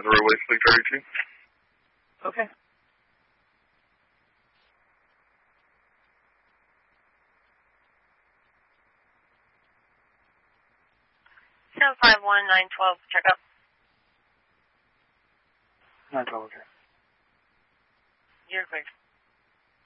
the roadway 332. Okay. 751-912, check up. 912, okay. You're cleared.